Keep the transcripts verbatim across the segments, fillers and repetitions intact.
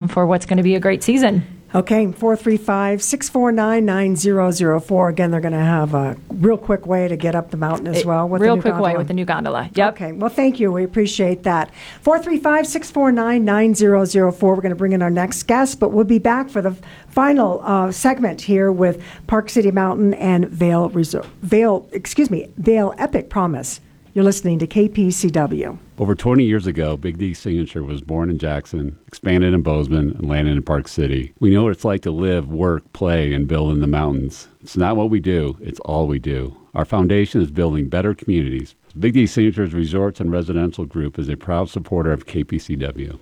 for what's going to be a great season. Okay, four three five, six four nine, nine zero zero four. Again, they're going to have a real quick way to get up the mountain as well. With real the new quick gondola. way with the new gondola. Yep. Okay, well, thank you. We appreciate that. four three five, six four nine, nine zero zero four. We're going to bring in our next guest, but we'll be back for the final uh, segment here with Park City Mountain and Vail Resort, Vail, excuse me, Vail Epic Promise. You're listening to K P C W. Over twenty years ago, Big D Signature was born in Jackson, expanded in Bozeman, and landed in Park City. We know what it's like to live, work, play, and build in the mountains. It's not what we do, it's all we do. Our foundation is building better communities. Big D Signature's Resorts and Residential Group is a proud supporter of K P C W.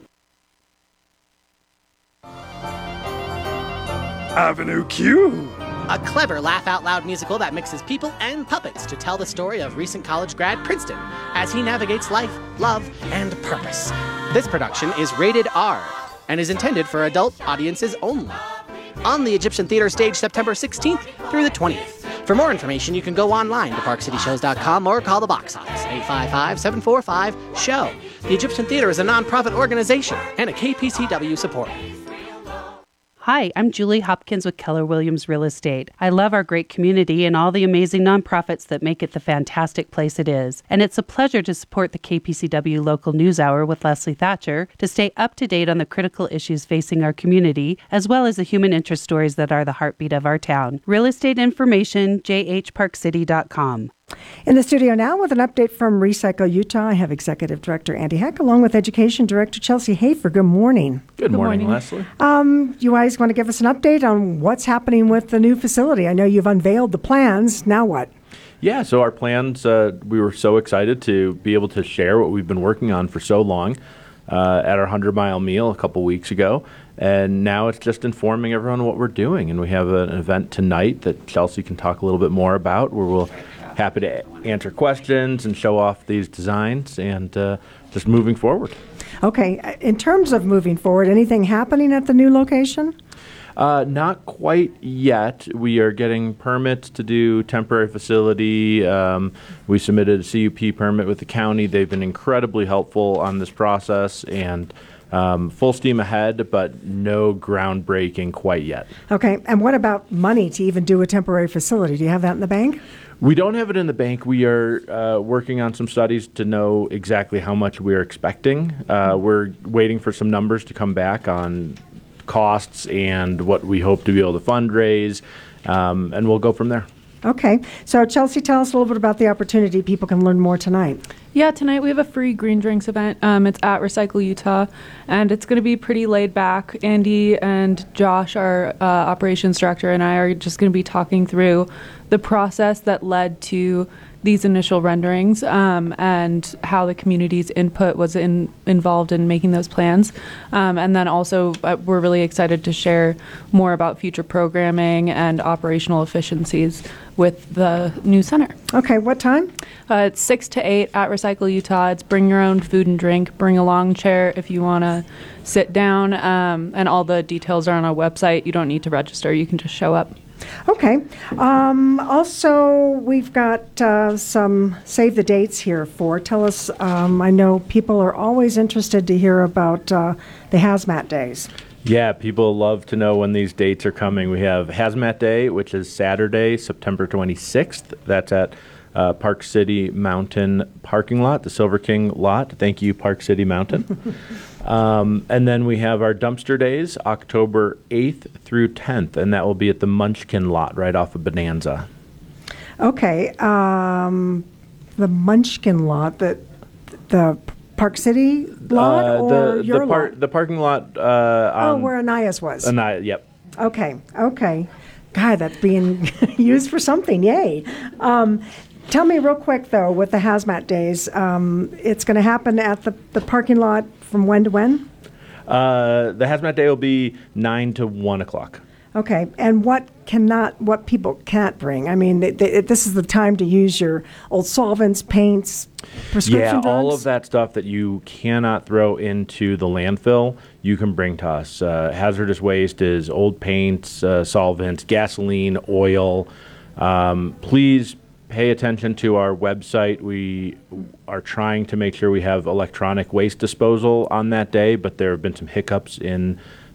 Avenue Q. A clever laugh-out-loud musical that mixes people and puppets to tell the story of recent college grad Princeton as he navigates life, love, and purpose. This production is rated R and is intended for adult audiences only. On the Egyptian Theater stage September sixteenth through the twentieth. For more information, you can go online to park city shows dot com or call the box office, eight five five, seven four five, S H O W. The Egyptian Theater is a nonprofit organization and a K P C W supporter. Hi, I'm Julie Hopkins with Keller Williams Real Estate. I love our great community and all the amazing nonprofits that make it the fantastic place it is. And it's a pleasure to support the K P C W Local News Hour with Leslie Thatcher to stay up to date on the critical issues facing our community, as well as the human interest stories that are the heartbeat of our town. Real estate information, j h park city dot com. In the studio now with an update from Recycle Utah, I have Executive Director Andy Heck along with Education Director Chelsea Hafer. Good morning. Good, Good morning, morning, Leslie. Um, you guys want to give us an update on what's happening with the new facility? I know you've unveiled the plans. Now what? Yeah, so our plans, uh, we were so excited to be able to share what we've been working on for so long uh, at our hundred-mile meal a couple weeks ago. And now it's just informing everyone what we're doing. And we have an event tonight that Chelsea can talk a little bit more about, where we'll happy to answer questions and show off these designs and uh, just moving forward. Okay. In terms of moving forward, anything happening at the new location? Uh, not quite yet. We are getting permits to do temporary facility. Um, we submitted a C U P permit with the county. They've been incredibly helpful on this process, and Um, full steam ahead, but no groundbreaking quite yet. Okay. And what about money to even do a temporary facility? Do you have that in the bank? We don't have it in the bank. We are uh, working on some studies to know exactly how much we're expecting. Uh, we're waiting for some numbers to come back on costs and what we hope to be able to fundraise, um, and we'll go from there. Okay. So, Chelsea, tell us a little bit about the opportunity. People can learn more tonight. Yeah, tonight we have a free green drinks event. Um, it's at Recycle Utah, and it's going to be pretty laid back. Andy and Josh, our uh, operations director, and I are just going to be talking through the process that led to these initial renderings um, and how the community's input was in, involved in making those plans. Um, and then also uh, we're really excited to share more about future programming and operational efficiencies with the new center. Okay, what time? Uh, it's six to eight at Recycle Utah. It's bring your own food and drink. Bring a long chair if you want to sit down. Um, and all the details are on our website. You don't need to register. You can just show up. Okay. Um, also, we've got uh, some save the dates here for. Tell us, um, I know people are always interested to hear about uh, the Hazmat Days. Yeah, people love to know when these dates are coming. We have Hazmat Day, which is Saturday, September twenty-sixth. That's at uh, Park City Mountain parking lot, the Silver King lot. Thank you, Park City Mountain. um, and then we have our Dumpster Days, October eighth through tenth, and that will be at the Munchkin lot right off of Bonanza. Okay. Um, the Munchkin lot, the, the Park City lot uh, or the, your the par- lot? The parking lot. Uh, oh, on where Anaya's was. Anaya, yep. Okay, okay. God, that's being used for something. Yay. Um, tell me real quick, though, with the Hazmat Days, um, it's going to happen at the, the parking lot from when to when? Uh, the Hazmat Day will be nine to one o'clock. Okay, and what cannot, what people can't bring? I mean, they, they, this is the time to use your old solvents, paints, prescription yeah, drugs? Yeah, all of that stuff that you cannot throw into the landfill, you can bring to us. Uh, hazardous waste is old paints, uh, solvents, gasoline, oil. Um, please pay attention to our website. We are trying to make sure we have electronic waste disposal on that day, but there have been some hiccups in